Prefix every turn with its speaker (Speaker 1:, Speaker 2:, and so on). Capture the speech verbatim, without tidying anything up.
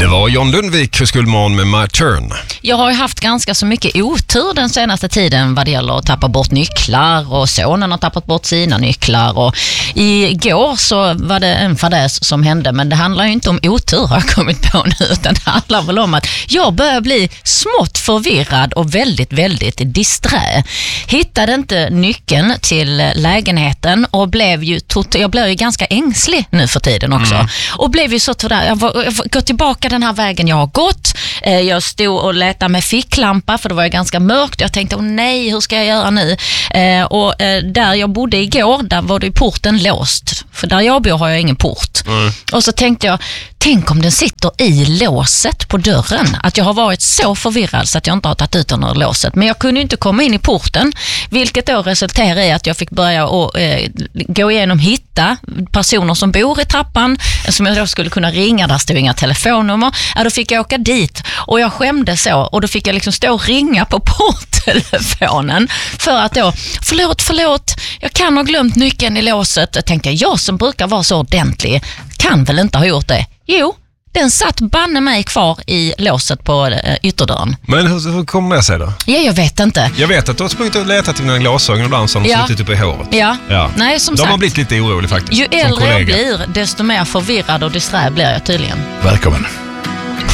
Speaker 1: Det var John Lundvik för Skuldmorgon med My Turn.
Speaker 2: Jag har ju haft ganska så mycket otur den senaste tiden vad det gäller att tappa bort nycklar, och sonen har tappat bort sina nycklar, och igår så var det en fadäs som hände, men det handlar ju inte om otur har jag kommit på nu, utan det handlar väl om att jag börjar bli smått förvirrad och väldigt, väldigt disträ. Hittade inte nyckeln till lägenheten och blev ju tot- jag blev ju ganska ängslig nu för tiden också. Mm. Och blev ju så sådär, jag, var, jag går tillbaka den här vägen jag har gått. Eh, jag stod och letade med ficklampa för det var ju ganska mörkt. Jag tänkte, åh nej, hur ska jag göra nu? Eh, och eh, där jag bodde igår, där var det ju porten låst. För där jag bor har jag ingen port. Mm. Och så tänkte jag, tänk om den sitter i låset på dörren. Att jag har varit så förvirrad så att jag inte har tagit ut den ur låset. Men jag kunde inte komma in i porten, vilket då resulterade i att jag fick börja och, eh, gå igenom, hitta personer som bor i trappan, som jag då skulle kunna ringa. Där stod inga telefonnummer. Ja, då fick jag åka dit och jag skämde så. Och då fick jag liksom stå och ringa på porttelefonen för att då, förlåt, förlåt, jag kan ha glömt nyckeln i låset. Jag tänkte, jag som brukar vara så ordentlig kan väl inte ha gjort det. Jo, den satt banne mig kvar i låset på äh, ytterdörren.
Speaker 1: Men hur, hur kommer det sig då?
Speaker 2: Ja, jag vet inte.
Speaker 1: Jag vet att du har sprungit och letat till dina glasögon ibland som
Speaker 2: ja.
Speaker 1: suttit uppe i håret.
Speaker 2: Ja, ja. Nej, som
Speaker 1: De
Speaker 2: sagt.
Speaker 1: har blivit lite orolig faktiskt.
Speaker 2: Ju äldre jag blir, desto mer förvirrad och disträ blir jag tydligen.
Speaker 1: Välkommen.